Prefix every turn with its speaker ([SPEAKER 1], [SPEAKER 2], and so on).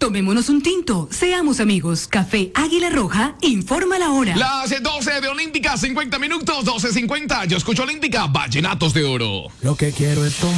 [SPEAKER 1] Tomémonos un tinto, seamos amigos. Café Águila Roja, informa la hora.
[SPEAKER 2] Las 12 de Olímpica, 50 minutos, 12:50. Yo escucho Olímpica, Vallenatos de Oro.
[SPEAKER 3] Lo que quiero es tomar.